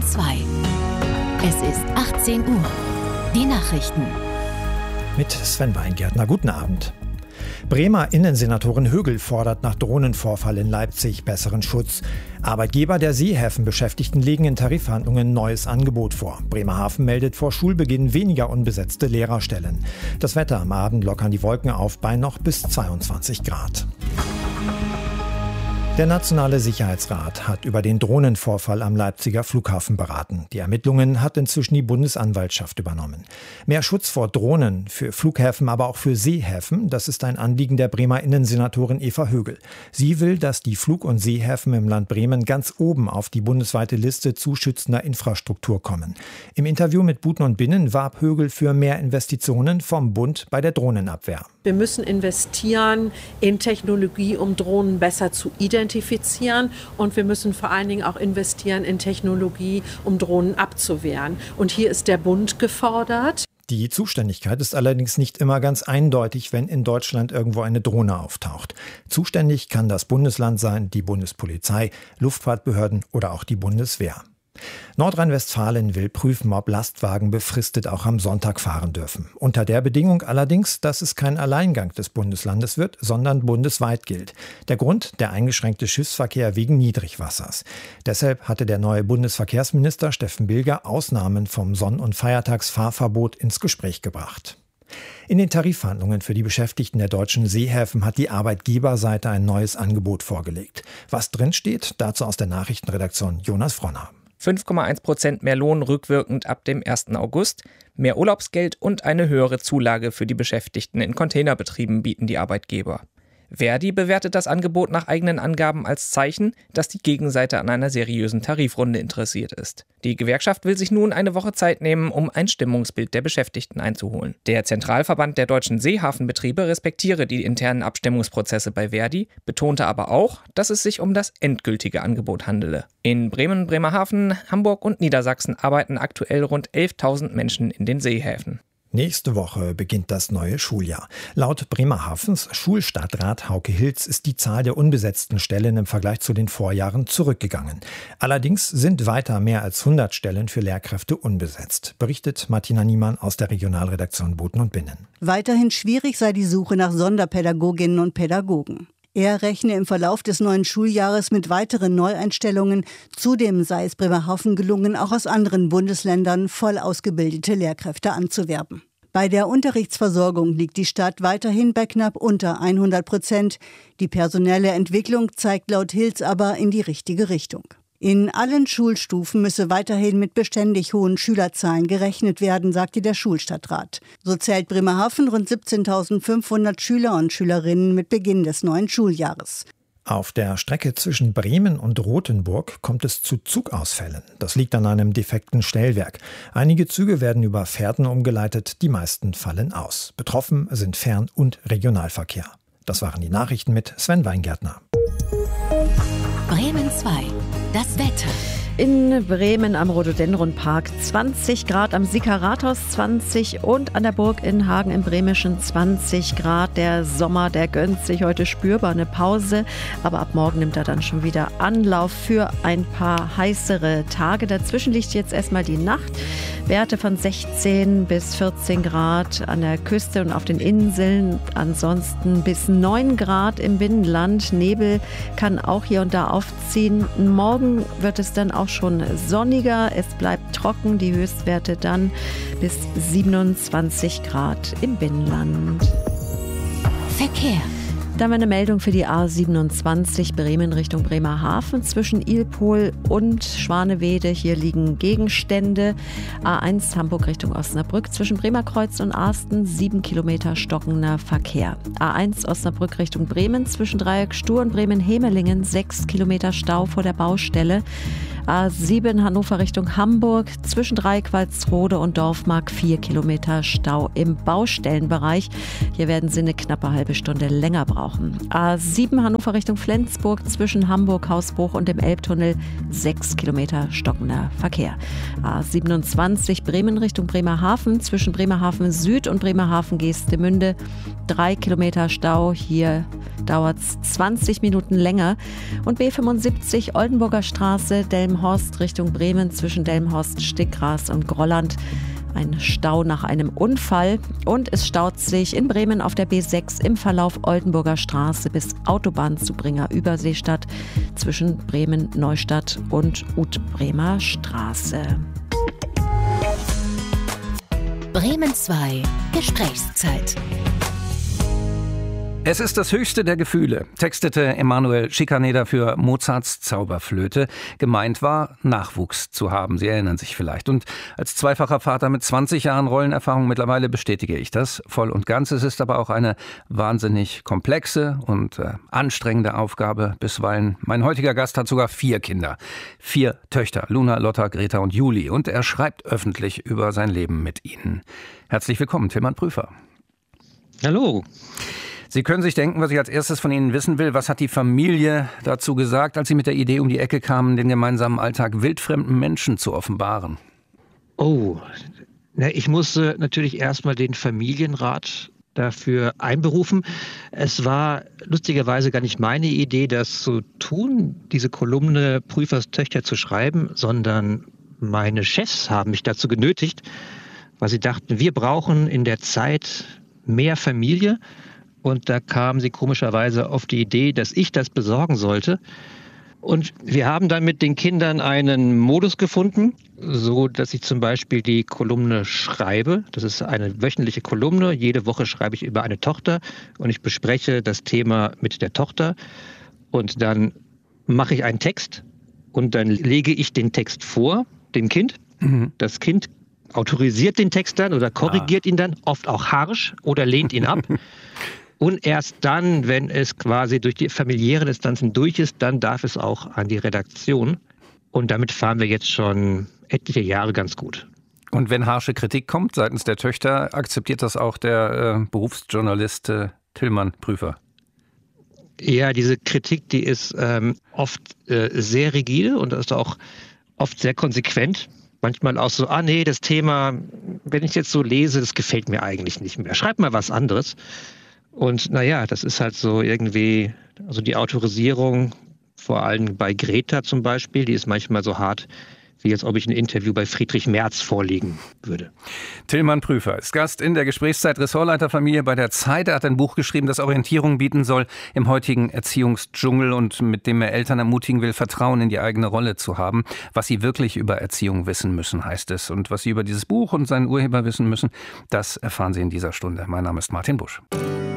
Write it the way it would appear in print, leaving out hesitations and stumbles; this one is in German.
2. Es ist 18 Uhr. Die Nachrichten. Mit Sven Weingärtner. Guten Abend. Bremer Innensenatorin Högel fordert nach Drohnenvorfall in Leipzig besseren Schutz. Arbeitgeber der Seehäfenbeschäftigten legen in Tarifverhandlungen ein neues Angebot vor. Bremerhaven meldet vor Schulbeginn weniger unbesetzte Lehrerstellen. Das Wetter am Abend lockern die Wolken auf bei noch bis 22 Grad. Der Nationale Sicherheitsrat hat über den Drohnenvorfall am Leipziger Flughafen beraten. Die Ermittlungen hat inzwischen die Bundesanwaltschaft übernommen. Mehr Schutz vor Drohnen für Flughäfen, aber auch für Seehäfen, das ist ein Anliegen der Bremer Innensenatorin Eva Högel. Sie will, dass die Flug- und Seehäfen im Land Bremen ganz oben auf die bundesweite Liste zu schützender Infrastruktur kommen. Im Interview mit Buten und Binnen warb Högel für mehr Investitionen vom Bund bei der Drohnenabwehr. Wir müssen investieren in Technologie, um Drohnen besser zu identifizieren. Und wir müssen vor allen Dingen auch investieren in Technologie, um Drohnen abzuwehren. Und hier ist der Bund gefordert. Die Zuständigkeit ist allerdings nicht immer ganz eindeutig, wenn in Deutschland irgendwo eine Drohne auftaucht. Zuständig kann das Bundesland sein, die Bundespolizei, Luftfahrtbehörden oder auch die Bundeswehr. Nordrhein-Westfalen will prüfen, ob Lastwagen befristet auch am Sonntag fahren dürfen. Unter der Bedingung allerdings, dass es kein Alleingang des Bundeslandes wird, sondern bundesweit gilt. Der Grund: der eingeschränkte Schiffsverkehr wegen Niedrigwassers. Deshalb hatte der neue Bundesverkehrsminister Steffen Bilger Ausnahmen vom Sonn- und Feiertagsfahrverbot ins Gespräch gebracht. In den Tarifverhandlungen für die Beschäftigten der deutschen Seehäfen hat die Arbeitgeberseite ein neues Angebot vorgelegt. Was drinsteht, dazu aus der Nachrichtenredaktion Jonas Fronner. 5,1% mehr Lohn rückwirkend ab dem 1. August, mehr Urlaubsgeld und eine höhere Zulage für die Beschäftigten in Containerbetrieben bieten die Arbeitgeber. Verdi bewertet das Angebot nach eigenen Angaben als Zeichen, dass die Gegenseite an einer seriösen Tarifrunde interessiert ist. Die Gewerkschaft will sich nun eine Woche Zeit nehmen, um ein Stimmungsbild der Beschäftigten einzuholen. Der Zentralverband der deutschen Seehafenbetriebe respektiere die internen Abstimmungsprozesse bei Verdi, betonte aber auch, dass es sich um das endgültige Angebot handele. In Bremen, Bremerhaven, Hamburg und Niedersachsen arbeiten aktuell rund 11.000 Menschen in den Seehäfen. Nächste Woche beginnt das neue Schuljahr. Laut Bremerhavens Schulstadtrat Hauke Hilz ist die Zahl der unbesetzten Stellen im Vergleich zu den Vorjahren zurückgegangen. Allerdings sind weiter mehr als 100 Stellen für Lehrkräfte unbesetzt, berichtet Martina Niemann aus der Regionalredaktion Buten und Binnen. Weiterhin schwierig sei die Suche nach Sonderpädagoginnen und Pädagogen. Er rechne im Verlauf des neuen Schuljahres mit weiteren Neueinstellungen. Zudem sei es Bremerhaven gelungen, auch aus anderen Bundesländern voll ausgebildete Lehrkräfte anzuwerben. Bei der Unterrichtsversorgung liegt die Stadt weiterhin bei knapp unter 100%. Die personelle Entwicklung zeigt laut Hilz aber in die richtige Richtung. In allen Schulstufen müsse weiterhin mit beständig hohen Schülerzahlen gerechnet werden, sagte der Schulstadtrat. So zählt Bremerhaven rund 17.500 Schüler und Schülerinnen mit Beginn des neuen Schuljahres. Auf der Strecke zwischen Bremen und Rothenburg kommt es zu Zugausfällen. Das liegt an einem defekten Stellwerk. Einige Züge werden über Fährten umgeleitet, die meisten fallen aus. Betroffen sind Fern- und Regionalverkehr. Das waren die Nachrichten mit Sven Weingärtner. Bremen 2. Das Wetter. In Bremen am Rhododendronpark 20 Grad, am Sicker-Rathaus 20 und an der Burg in Hagen im Bremischen 20 Grad. Der Sommer, der gönnt sich heute spürbar eine Pause, aber ab morgen nimmt er dann schon wieder Anlauf für ein paar heißere Tage. Dazwischen liegt jetzt erstmal die Nacht. Werte von 16 bis 14 Grad an der Küste und auf den Inseln, ansonsten bis 9 Grad im Binnenland. Nebel kann auch hier und da aufziehen. Morgen wird es dann auch schon sonniger, es bleibt trocken, die Höchstwerte dann bis 27 Grad im Binnenland. Verkehr. Da haben wir eine Meldung für die A27 Bremen Richtung Bremerhaven zwischen Ilpol und Schwanewede. Hier liegen Gegenstände. A1 Hamburg Richtung Osnabrück zwischen Bremerkreuz und Arsten 7 Kilometer stockender Verkehr. A1 Osnabrück Richtung Bremen zwischen Dreieck Stur und Bremen-Hemelingen 6 Kilometer Stau vor der Baustelle. A7 Hannover Richtung Hamburg zwischen Dreieck Walsrode und Dorfmark 4 Kilometer Stau im Baustellenbereich. Hier werden Sie eine knappe halbe Stunde länger brauchen. A7 Hannover Richtung Flensburg zwischen Hamburg Hausbruch und dem Elbtunnel 6 Kilometer stockender Verkehr. A27 Bremen Richtung Bremerhaven zwischen Bremerhaven Süd und Bremerhaven Geestemünde 3 Kilometer Stau. Hier dauert es 20 Minuten länger. Und B75 Oldenburger Straße Delmenhorst Delmenhorst Richtung Bremen zwischen Delmenhorst, Stickgras und Grolland. Ein Stau nach einem Unfall und es staut sich in Bremen auf der B6 im Verlauf Oldenburger Straße bis Autobahnzubringer Überseestadt zwischen Bremen-Neustadt und Utbremer Straße. Bremen 2 Gesprächszeit. Es ist das höchste der Gefühle, textete Emanuel Schikaneder für Mozarts Zauberflöte. Gemeint war, Nachwuchs zu haben. Sie erinnern sich vielleicht. Und als zweifacher Vater mit 20 Jahren Rollenerfahrung mittlerweile bestätige ich das voll und ganz. Es ist aber auch eine wahnsinnig komplexe und anstrengende Aufgabe bisweilen. Mein heutiger Gast hat sogar 4 Kinder. 4 Töchter, Luna, Lotta, Greta und Juli. Und er schreibt öffentlich über sein Leben mit ihnen. Herzlich willkommen, Tilman Prüfer. Hallo. Sie können sich denken, was ich als erstes von Ihnen wissen will. Was hat die Familie dazu gesagt, als Sie mit der Idee um die Ecke kamen, den gemeinsamen Alltag wildfremden Menschen zu offenbaren? Ich musste natürlich erstmal den Familienrat dafür einberufen. Es war lustigerweise gar nicht meine Idee, das zu tun, diese Kolumne Prüfers Töchter zu schreiben, sondern meine Chefs haben mich dazu genötigt, weil sie dachten, wir brauchen in der Zeit mehr Familie. Und da kamen sie komischerweise auf die Idee, dass ich das besorgen sollte. Und wir haben dann mit den Kindern einen Modus gefunden, so dass ich zum Beispiel die Kolumne schreibe. Das ist eine wöchentliche Kolumne. Jede Woche schreibe ich über eine Tochter und ich bespreche das Thema mit der Tochter. Und dann mache ich einen Text und dann lege ich den Text vor dem Kind. Das Kind autorisiert den Text dann oder korrigiert ihn dann, oft auch harsch oder lehnt ihn ab. Und erst dann, wenn es quasi durch die familiären Instanzen durch ist, dann darf es auch an die Redaktion. Und damit fahren wir jetzt schon etliche Jahre ganz gut. Und wenn harsche Kritik kommt seitens der Töchter, akzeptiert das auch der Berufsjournalist Tilman Prüfer? Ja, diese Kritik, die ist oft sehr rigide und ist auch oft sehr konsequent. Manchmal auch so, nee, das Thema, wenn ich jetzt so lese, das gefällt mir eigentlich nicht mehr. Schreib mal was anderes. Und das ist halt so irgendwie, also die Autorisierung, vor allem bei Greta zum Beispiel, die ist manchmal so hart, wie als ob ich ein Interview bei Friedrich Merz vorlegen würde. Tilman Prüfer ist Gast in der Gesprächszeit, Ressortleiterfamilie bei der Zeit. Er hat ein Buch geschrieben, das Orientierung bieten soll im heutigen Erziehungsdschungel und mit dem er Eltern ermutigen will, Vertrauen in die eigene Rolle zu haben. Was sie wirklich über Erziehung wissen müssen, heißt es. Und was sie über dieses Buch und seinen Urheber wissen müssen, das erfahren Sie in dieser Stunde. Mein Name ist Martin Busch.